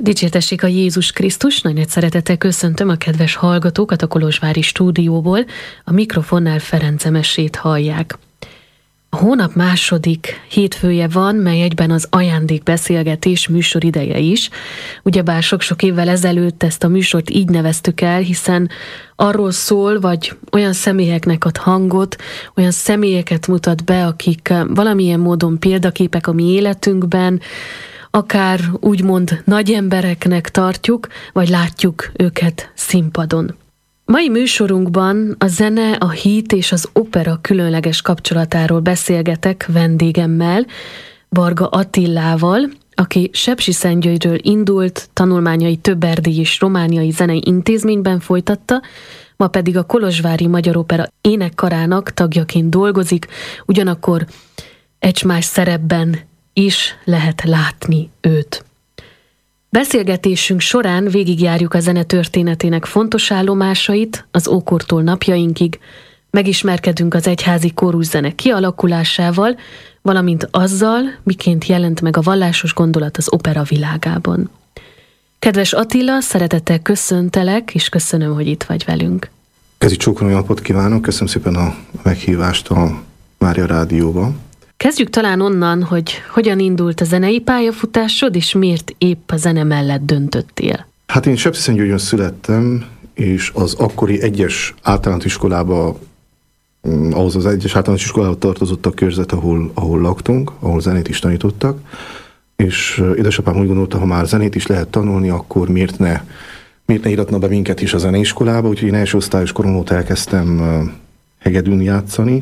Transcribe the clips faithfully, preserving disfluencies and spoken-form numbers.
Dicsértessék a Jézus Krisztus, nagy szeretettel köszöntöm a kedves hallgatókat a kolozsvári stúdióból, a mikrofonnál Ferenc Emesét hallják. A hónap második hétfője van, mely egyben az ajándékbeszélgetés műsorideje is. Ugyebár sok-sok évvel ezelőtt ezt a műsort így neveztük el, hiszen arról szól, vagy olyan személyeknek ad hangot, olyan személyeket mutat be, akik valamilyen módon példaképek a mi életünkben, akár úgymond nagy embereknek tartjuk, vagy látjuk őket színpadon. Mai műsorunkban a zene, a hit és az opera különleges kapcsolatáról beszélgetek vendégemmel, Varga Attilával, aki Sepsiszentgyörgyről indult, tanulmányai több erdélyi és romániai zenei intézményben folytatta, ma pedig a Kolozsvári Magyar Opera énekkarának tagjaként dolgozik, ugyanakkor egymás szerepben is lehet látni őt. Beszélgetésünk során végigjárjuk a zene történetének fontos állomásait az ókortól napjainkig, megismerkedünk az egyházi kóruszzene kialakulásával, valamint azzal, miként jelent meg a vallásos gondolat az opera világában. Kedves Attila, szeretettel köszöntelek, és köszönöm, hogy itt vagy velünk. Kezi csókolom, jó napot kívánok, köszönöm szépen a meghívást a Mária Rádióba. Kezdjük talán onnan, hogy hogyan indult a zenei pályafutásod, és miért épp a zene mellett döntöttél? Hát én Sepsiszentgyörgyön születtem, és az akkori egyes általános iskolába, ahhoz az egyes általános iskolába tartozott a körzet, ahol, ahol laktunk, ahol zenét is tanítottak, és édesapám úgy gondolta, ha már zenét is lehet tanulni, akkor miért ne, miért ne iratna be minket is a zeneiskolába, úgyhogy én első osztályos korom óta elkezdtem hegedűn játszani,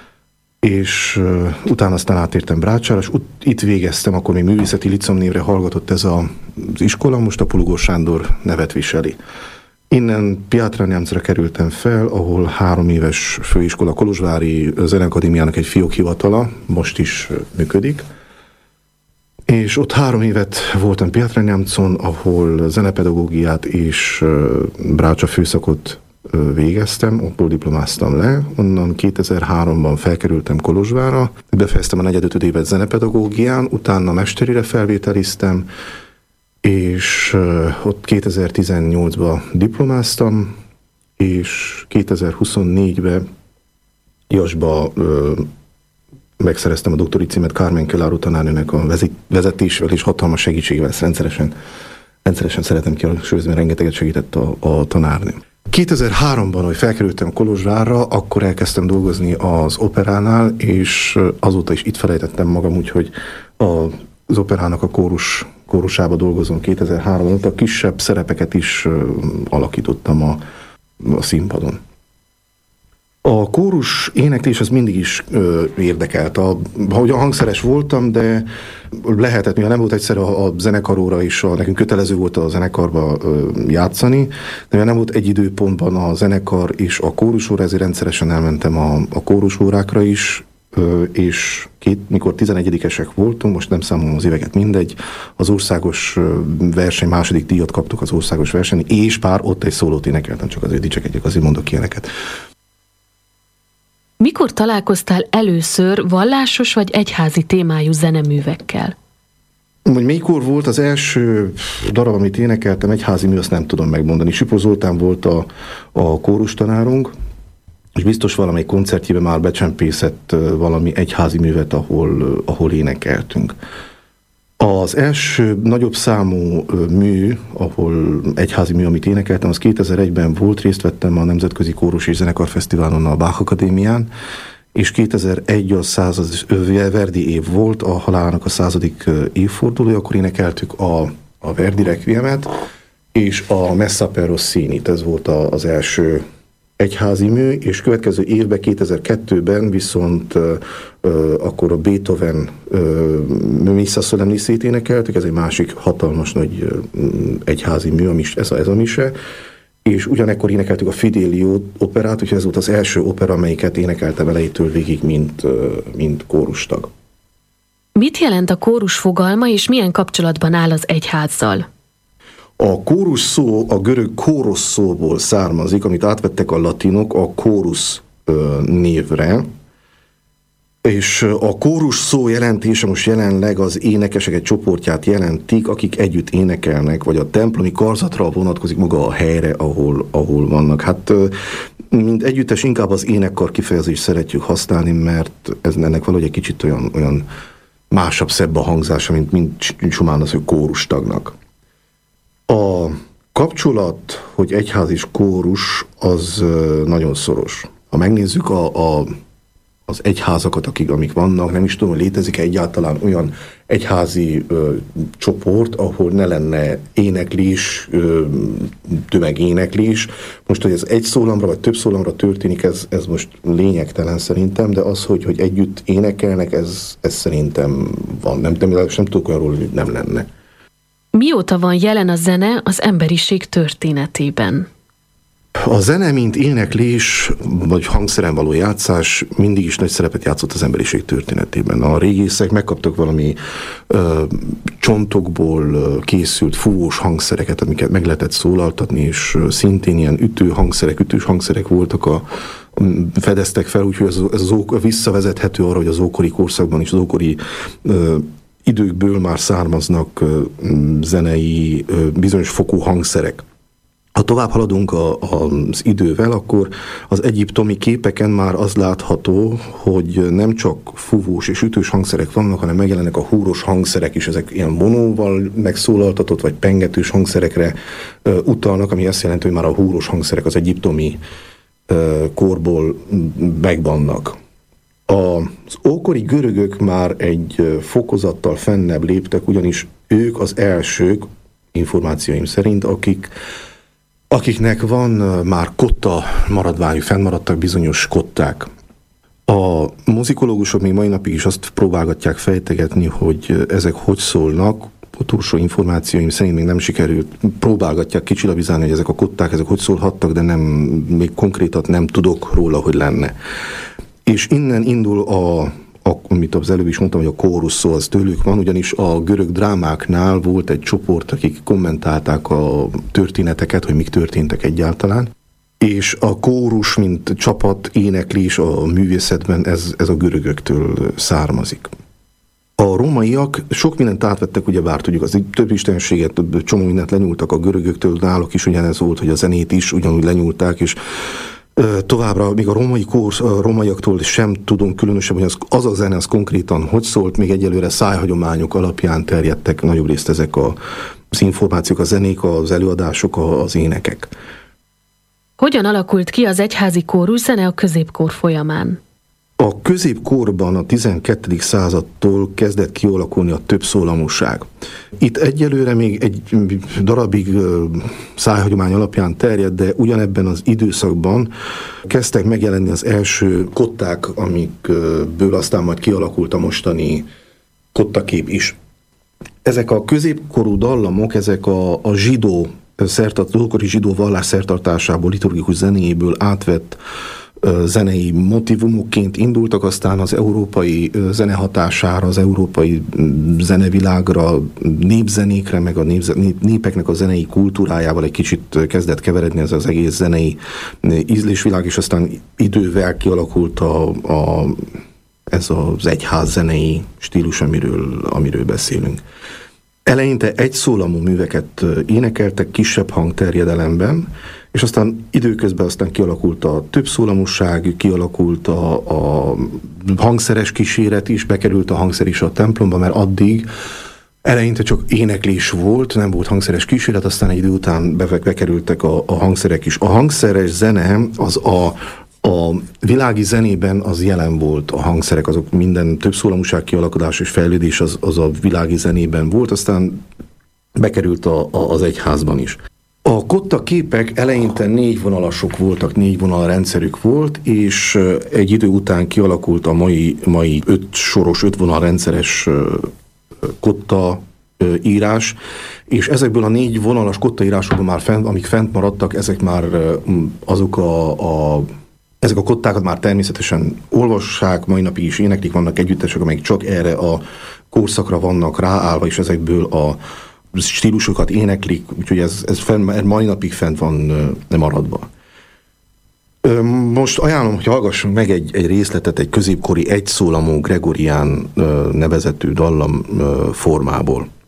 és uh, utána aztán átértem Brácsára, és ut- itt végeztem, akkor még művészeti licom névre hallgatott ez a, az iskola, most a Pulugó Sándor nevet viseli. Innen Piátrányámcra kerültem fel, ahol három éves főiskola, Kolozsvári Zeneakadémiának egy fiókhivatala, most is működik. És ott három évet voltam Piátrányámcon, ahol zenepedagógiát és uh, Brácsa főszakot végeztem, abból diplomáztam le, onnan kétezer-háromban felkerültem Kolozsvárra, befejeztem a negyedötöd évet zenepedagógián, utána mesterire felvételiztem, és ott kétezer-tizennyolcban diplomáztam, és kétezer-huszonnégyben Jasba ö, megszereztem a doktori címet Carmen Kelaro tanárnőnek a vezetésével, és hatalmas segítségével rendszeresen, rendszeresen szeretem kihangsúlyozni, mert rengeteget segített a, a tanárnő. kétezer-háromban, hogy felkerültem Kolozsvárra, akkor elkezdtem dolgozni az operánál, és azóta is itt felejtettem magam, úgyhogy az operának a kórus, kórusába dolgozom kétezer-háromban, a kisebb szerepeket is alakítottam a, a színpadon. A kórus éneklés az mindig is ö, érdekelt. A, ahogy a hangszeres voltam, de lehetett, mivel nem volt egyszer a, a zenekaróra is, a, nekünk kötelező volt a zenekarba ö, játszani, de mivel nem volt egy időpontban a zenekar és a kórusóra, ezért rendszeresen elmentem a, a kórusórákra is, ö, és két, mikor tizenegyedikesek voltunk, most nem számolom az éveket, mindegy, az országos verseny második díjat kaptuk az országos versenyen, és pár ott egy szólót énekeltem, csak azért dicsekedjek, azért mondok ilyeneket. Mikor találkoztál először vallásos vagy egyházi témájú zeneművekkel? Hogy mikor volt az első darab, amit énekeltem, egyházi mű, azt nem tudom megmondani. Sipó Zoltán volt a, a kórustanárunk, és biztos valamelyik koncertjében már becsempészett valami egyházi művet, ahol, ahol énekeltünk. Az első nagyobb számú mű, ahol egyházi mű, amit énekeltem, az kétezer-egyben volt, részt vettem a Nemzetközi Kórus és Zenekarfesztiválon a Bach Akadémián, és kétezer-egy a század, Verdi év volt, a halálának a századik évfordulója, akkor énekeltük a, a Verdi Requiemet, és a Messa per Rossinit, ez volt a, az első egyházi mű, és következő évben, kétezer-kettőben viszont uh, uh, akkor a Beethoven uh, Missa Solemnisét énekeltük, ez egy másik hatalmas nagy uh, egyházi mű, a mis, ez, a, ez a mise, és ugyanekkor énekeltük a Fidelio operát, úgyhogy ez volt az első opera, amelyiket énekeltem elejétől végig, mint, uh, mint kórustag. Mit jelent a kórus fogalma, és milyen kapcsolatban áll az egyházzal? A kórus szó a görög kórosz szóból származik, amit átvettek a latinok a kórus névre, És a kórus szó jelentése most jelenleg az énekesek egy csoportját jelentik, akik együtt énekelnek, vagy a templomi karzatra vonatkozik maga a helyre, ahol, ahol vannak. Hát mint együttes inkább az énekkar kifejezést szeretjük használni, mert ez ennek valahogy egy kicsit olyan, olyan másabb, szebb a hangzása, mint, mint csomán az ő kórustagnak. A kapcsolat, hogy egyház és kórus, az nagyon szoros. Ha megnézzük a, a az egyházakat, akik, amik vannak, nem is tudom, hogy létezik egyáltalán olyan egyházi ö, csoport, ahol ne lenne éneklés, ö, tömegéneklés. Most, hogy ez egy szólamra, vagy több szólamra történik, ez, ez most lényegtelen szerintem, de az, hogy, hogy együtt énekelnek, ez, ez szerintem van. Nem, nem, nem tudok olyanról, hogy nem lenne. Mióta van jelen a zene az emberiség történetében? A zene, mint éneklés, vagy hangszeren való játszás mindig is nagy szerepet játszott az emberiség történetében. A régészek megkaptak valami ö, csontokból készült fúvós hangszereket, amiket meg lehetett szólaltatni, és szintén ilyen ütő hangszerek, ütős hangszerek voltak, a, fedeztek fel, úgyhogy ez, ez az ók, visszavezethető arra, hogy az ókori korszakban is, az ókori ö, időkből már származnak ö, zenei, ö, bizonyos fokú hangszerek. Ha tovább haladunk a, a, az idővel, akkor az egyiptomi képeken már az látható, hogy nem csak fúvós és ütős hangszerek vannak, hanem megjelennek a húros hangszerek is, ezek ilyen vonóval megszólaltatott vagy pengetős hangszerekre ö, utalnak, ami azt jelenti, hogy már a húros hangszerek az egyiptomi ö, korból megvannak. Az ókori görögök már egy fokozattal fennebb léptek, ugyanis ők az elsők, információim szerint, akik akiknek van már kotta maradványú, fennmaradtak bizonyos kották. A muzikológusok még mai napig is azt próbálgatják fejtegetni, hogy ezek hogy szólnak. Utolsó információim szerint még nem sikerült, próbálgatják kicsillabizálni, hogy ezek a kották, ezek hogy szólhattak, de nem, még konkrétat nem tudok róla, hogy lenne. És innen indul a A, amit az előbb is mondtam, hogy a kórus szó az tőlük van, ugyanis a görög drámáknál volt egy csoport, akik kommentálták a történeteket, hogy mik történtek egyáltalán, és a kórus, mint csapat, éneklés a művészetben, ez, ez a görögöktől származik. A rómaiak sok mindent átvettek, ugyebár tudjuk, az több istenséget, több csomó mindent lenyúltak a görögöktől, náluk is ugyanez volt, hogy a zenét is ugyanúgy lenyúlták, és továbbra, még a római kor, a rómaiaktól sem tudunk különösebb, hogy az, az a zene, az konkrétan hogy szólt, még egyelőre szájhagyományok alapján terjedtek nagyobb részt ezek a, az információk, a zenék, az előadások, az énekek. Hogyan alakult ki az egyházi kóruszene a középkor folyamán? A középkorban, a tizenkettedik századtól kezdett kialakulni a többszólamúság. Itt egyelőre még egy darabig szájhagyomány alapján terjed, de ugyanebben az időszakban kezdtek megjelenni az első kották, amikből aztán majd kialakult a mostani kottakép is. Ezek a középkorú dallamok, ezek a, a zsidó szertart, az ókori zsidó vallás szertartásából, liturgikus zenéjéből átvett zenei motivumokként indultak, aztán az európai zene hatására, az európai zenevilágra, népzenékre, meg a népeknek a zenei kultúrájával egy kicsit kezdett keveredni ez az egész zenei ízlésvilág, és aztán idővel kialakult a, a, ez az egyház zenei stílus, amiről, amiről beszélünk. Eleinte egyszólamú műveket énekeltek kisebb hangterjedelemben, és aztán időközben aztán kialakult a többszólamúság, kialakult a, a hangszeres kíséret is, bekerült a hangszer is a templomba, mert addig eleinte csak éneklés volt, nem volt hangszeres kíséret, aztán egy idő után bekerültek a, a hangszerek is. A hangszeres zene az a, a világi zenében az jelen volt, a hangszerek, azok minden többszólamúság kialakulás és fejlődés az, az a világi zenében volt, aztán bekerült a, a, az egyházban is. A kotta képek eleinte négy vonalasok voltak, négy vonal rendszerük volt, és egy idő után kialakult a mai, mai öt soros, öt vonal rendszeres kotta írás, és ezekből a négy vonalas kotta írásokból már fent, amik fent maradtak, ezek már azok a, a ezek a kottákat már természetesen olvassák, mai napig is éneklik, vannak együttesek, amelyek csak erre a korszakra vannak ráállva, és ezekből a stílusokat éneklik, úgyhogy ez, ez fenn, mai napig fent van nem maradva. Most ajánlom, hogy hallgassunk meg egy, egy részletet egy középkori egyszólamú Gregorián nevezetű dallam formából.